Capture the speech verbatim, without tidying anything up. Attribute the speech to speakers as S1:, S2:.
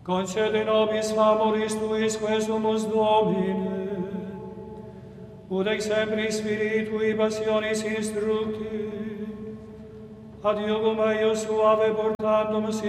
S1: concede nobis famoris tuis quesumus Domine, ut exempli spiritui passionis instructi, ad iugum eius suave portandum